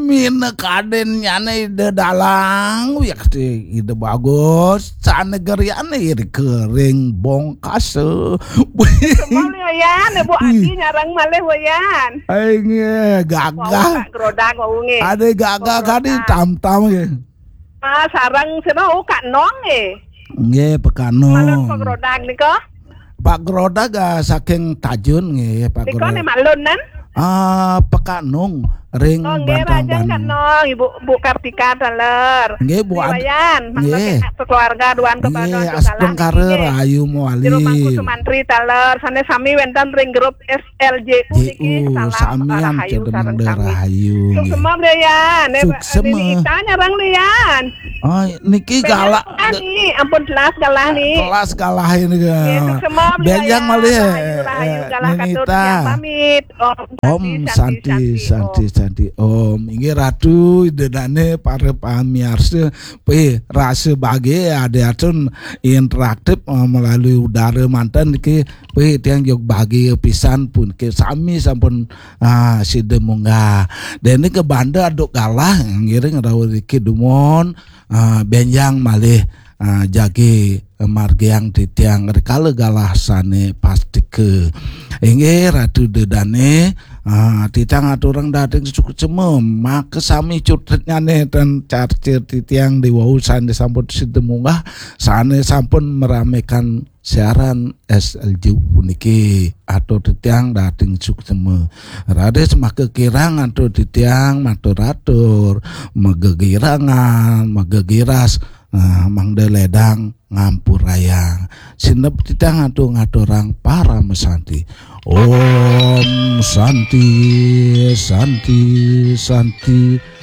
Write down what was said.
mina kaden nyane ide dalang ya ide bagus sana geriane ide kering bongkas Semua yan, bu Adi nyarang malih wayan. ai nge gagah Grodag waunge. ada gagah kadi tam-tam ya Sarang sino kak nong nge Malon pekano grodag niko. Pak Grodag saking Tajun nge Pak Niko ni Grodag malon nan. pekanung ring Nggih rajang kan nong Ibu Kartika taler. nge Bu Wayan, nge keluarga duan nge kepada aspeng karer ayu Di rumah muali Sumantri taler sana sami wentan ring grup SLJU niki JU salam samian rahayu cedemang sareng sami. rahayu Semua lian, Suksema. Ita nyarang lian. oh niki galak Ani, ampun jelas galah nih. kelas kalah ini Semua benjang malih rahayu galah katut Ninita ya pamit. Om Santi Om ini ratu dedane para pamiarsa pe rasa bahagia ada atun interaktif melalui udara mantan ke pe tiang jog bahagia pisan pun ke sami sampun sida munggah dan ini ke banda aduk kalah ngiring rawuh iki dumon benjang malih jagi margiang di tiang rekala galah sane pasti ke inge ratu dedane titang aturang dateng cukup cemem maka sami curhatnya nih dan carcir di tiang di wau sane sampun sidemunggah sane sampun meramaikan siaran SLJ puniki atau di tiang dateng cukup cemem rade semak kekirangan atau di tiang matur-atur megegirangan megegiras mangde ledang ngampur rayang sinep titang atu ngaturang para mesanti Om Santi